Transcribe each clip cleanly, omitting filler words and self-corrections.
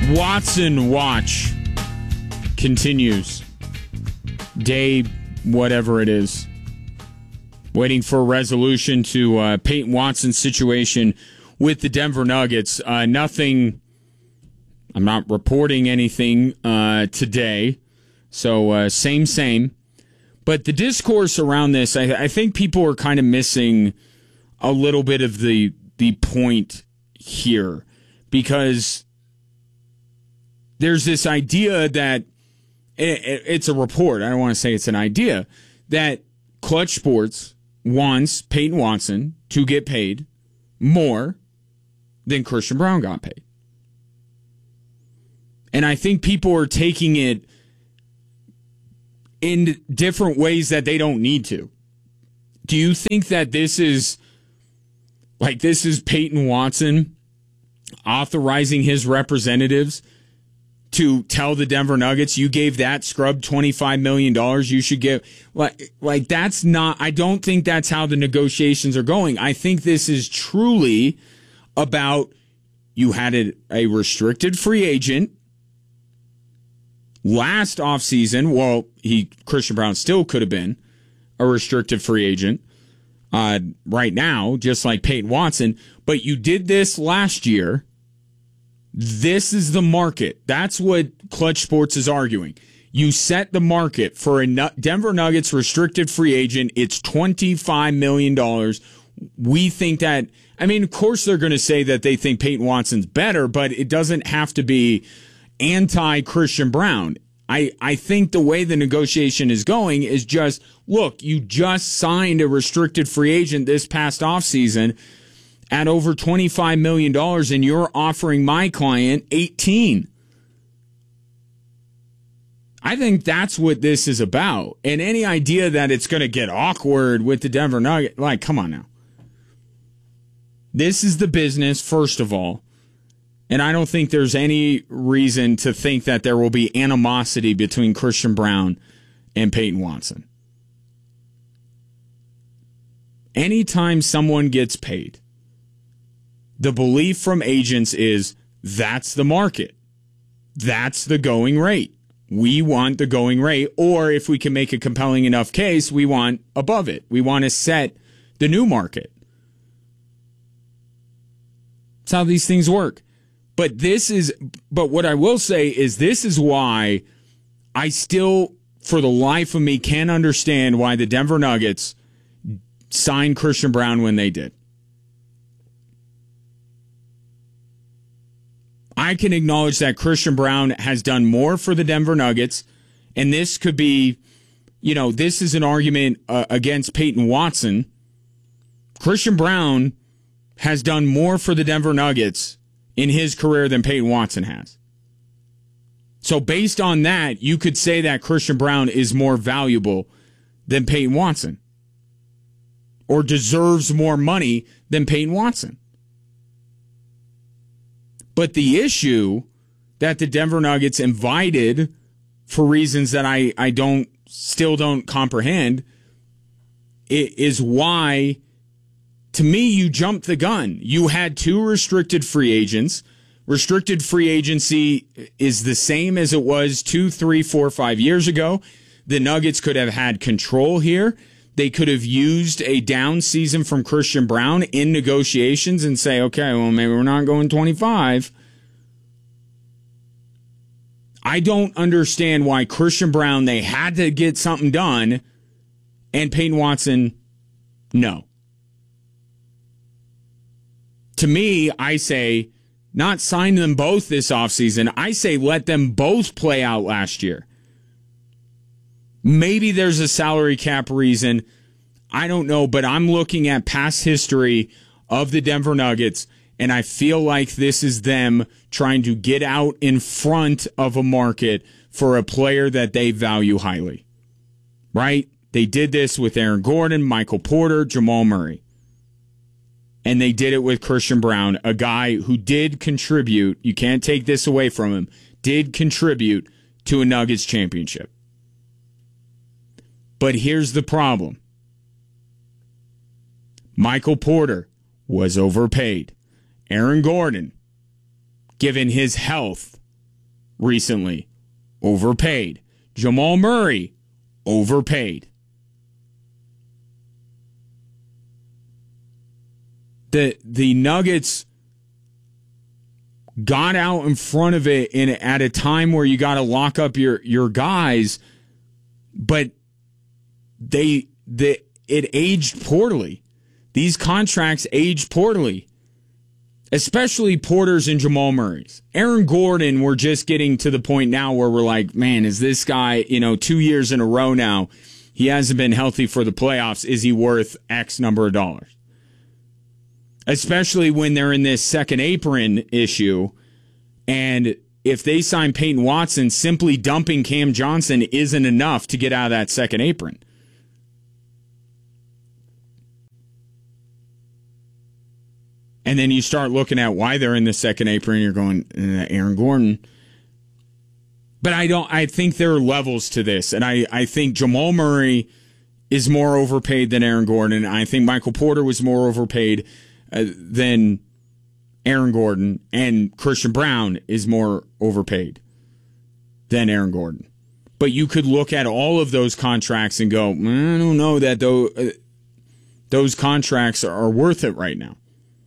Watson watch continues. Day, whatever it is. Waiting for a resolution to Peyton Watson's situation with the Denver Nuggets. Nothing, I'm not reporting anything today. So same. But the discourse around this, I think people are kind of missing a little bit of the point here. Because there's this idea that it's a report. I don't want to say it's an idea that Clutch Sports wants Peyton Watson to get paid more than Christian Braun got paid. And I think people are taking it in different ways that they don't need to. Do you think that this is Peyton Watson authorizing his representatives to tell the Denver Nuggets, you gave that scrub $25 million, you should give, like that's not, I don't think that's how the negotiations are going. I think this is truly about, you had a restricted free agent last offseason. Well, Christian Braun still could have been a restricted free agent right now, just like Peyton Watson, but you did this last year. This is the market. That's what Clutch Sports is arguing. You set the market for a Denver Nuggets restricted free agent. It's $25 million. We think that, I mean, of course they're going to say that they think Peyton Watson's better, but it doesn't have to be anti-Christian Braun. I think the way the negotiation is going is just, look, you just signed a restricted free agent this past offseason at over $25 million, and you're offering my client $18. I think that's what this is about. And any idea that it's going to get awkward with the Denver Nuggets, like, come on now. This is the business, first of all. And I don't think there's any reason to think that there will be animosity between Christian Braun and Peyton Watson. Anytime someone gets paid, the belief from agents is that's the market. That's the going rate. We want the going rate, or if we can make a compelling enough case, we want above it. We want to set the new market. That's how these things work. But what I will say is this is why I still, for the life of me, can't understand why the Denver Nuggets signed Christian Braun when they did. I can acknowledge that Christian Braun has done more for the Denver Nuggets, and this could be, this is an argument against Peyton Watson. Christian Braun has done more for the Denver Nuggets in his career than Peyton Watson has. So based on that, you could say that Christian Braun is more valuable than Peyton Watson, or deserves more money than Peyton Watson. But the issue that the Denver Nuggets invited, for reasons that I still don't comprehend, is why, to me, you jumped the gun. You had two restricted free agents. Restricted free agency is the same as it was 2, 3, 4, 5 years ago. The Nuggets could have had control here. They could have used a down season from Christian Braun in negotiations and say, okay, well, maybe we're not going 25. I don't understand why Christian Braun, they had to get something done, and Peyton Watson, no. To me, I say, not sign them both this offseason. I say let them both play out last year. Maybe there's a salary cap reason. I don't know, but I'm looking at past history of the Denver Nuggets, and I feel like this is them trying to get out in front of a market for a player that they value highly. Right? They did this with Aaron Gordon, Michael Porter, Jamal Murray. And they did it with Christian Braun, a guy who did contribute, you can't take this away from him, did contribute to a Nuggets championship. But here's the problem. Michael Porter was overpaid. Aaron Gordon, given his health, recently, overpaid. Jamal Murray, overpaid. The Nuggets got out in front of it at a time where you got to lock up your guys, but it aged poorly. These contracts aged poorly, especially Porter's and Jamal Murray's. Aaron Gordon, we're just getting to the point now where we're like, man, is this guy, 2 years in a row now, he hasn't been healthy for the playoffs. Is he worth X number of dollars? Especially when they're in this second apron issue. And if they sign Peyton Watson, simply dumping Cam Johnson isn't enough to get out of that second apron. And then you start looking at why they're in the second apron, you're going, Aaron Gordon. But I think there are levels to this. And I think Jamal Murray is more overpaid than Aaron Gordon. I think Michael Porter was more overpaid than Aaron Gordon, and Christian Braun is more overpaid than Aaron Gordon. But you could look at all of those contracts and go, I don't know that those contracts are worth it right now.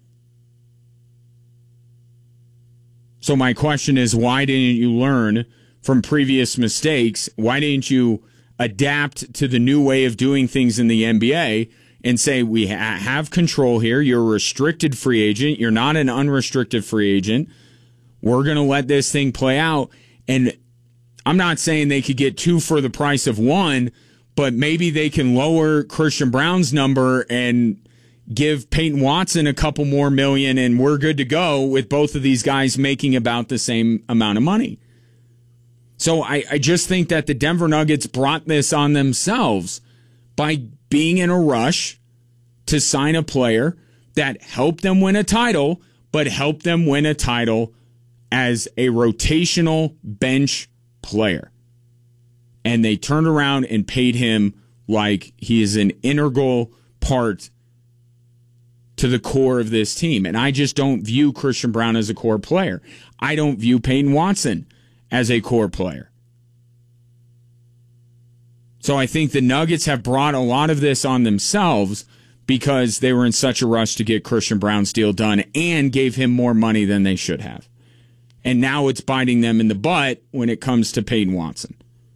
So my question is, why didn't you learn from previous mistakes? Why didn't you adapt to the new way of doing things in the NBA and say, we have control here. You're a restricted free agent. You're not an unrestricted free agent. We're going to let this thing play out. And I'm not saying they could get two for the price of one, but maybe they can lower Christian Braun's number and give Peyton Watson a couple more million, and we're good to go with both of these guys making about the same amount of money. So I just think that the Denver Nuggets brought this on themselves by being in a rush to sign a player that helped them win a title, but helped them win a title as a rotational bench player. And they turned around and paid him like he is an integral part to the core of this team. And I just don't view Christian Braun as a core player. I don't view Peyton Watson as a core player. So I think the Nuggets have brought a lot of this on themselves because they were in such a rush to get Christian Braun's deal done and gave him more money than they should have. And now it's biting them in the butt when it comes to Peyton Watson.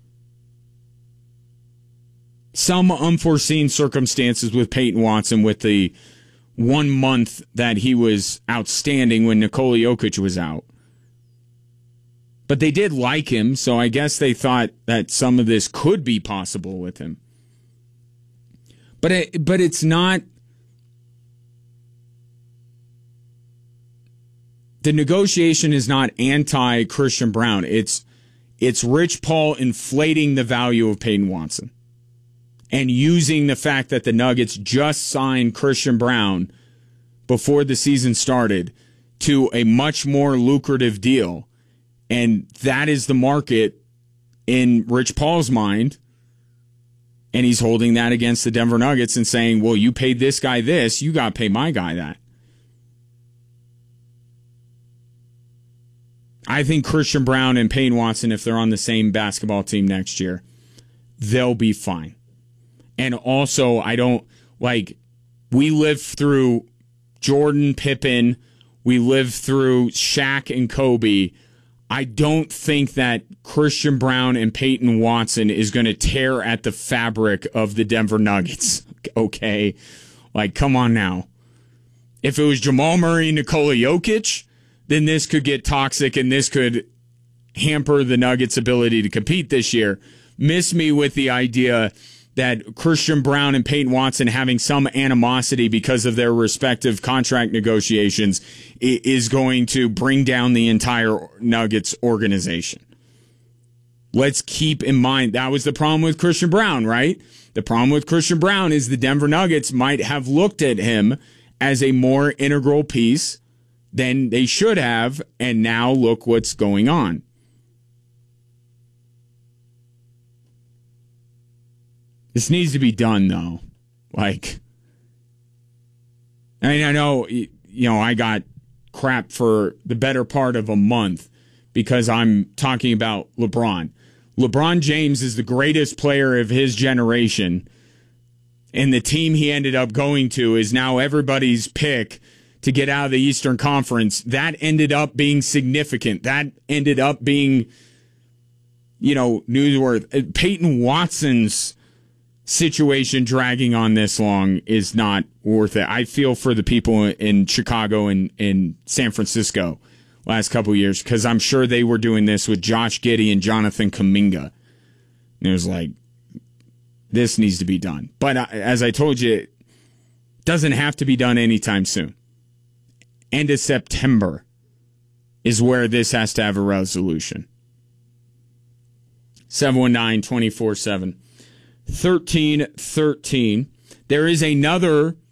Some unforeseen circumstances with Peyton Watson with the 1 month that he was outstanding when Nikola Jokic was out. But they did like him, so I guess they thought that some of this could be possible with him. But it's not. The negotiation is not anti-Christian Braun. It's Rich Paul inflating the value of Peyton Watson and using the fact that the Nuggets just signed Christian Braun before the season started to a much more lucrative deal. And that is the market in Rich Paul's mind. And he's holding that against the Denver Nuggets and saying, well, you paid this guy this, you got to pay my guy that. I think Christian Braun and Peyton Watson, if they're on the same basketball team next year, they'll be fine. And also, we lived through Jordan, Pippen, we lived through Shaq and Kobe. I don't think that Christian Braun and Peyton Watson is going to tear at the fabric of the Denver Nuggets. Okay? Come on now. If it was Jamal Murray and Nikola Jokic, then this could get toxic and this could hamper the Nuggets' ability to compete this year. Miss me with the idea that Christian Braun and Peyton Watson having some animosity because of their respective contract negotiations is going to bring down the entire Nuggets organization. Let's keep in mind that was the problem with Christian Braun, right? The problem with Christian Braun is the Denver Nuggets might have looked at him as a more integral piece than they should have, and now look what's going on. This needs to be done, though. I know, I got crap for the better part of a month because I'm talking about LeBron. LeBron James is the greatest player of his generation, and the team he ended up going to is now everybody's pick to get out of the Eastern Conference. That ended up being significant. That ended up being, newsworthy. Peyton Watson's situation dragging on this long is not worth it. I feel for the people in Chicago and in San Francisco last couple of years, because I'm sure they were doing this with Josh Giddey and Jonathan Kuminga. And it was like, this needs to be done. But as I told you, it doesn't have to be done anytime soon. End of September is where this has to have a resolution. 719-24-7. 1313. There is another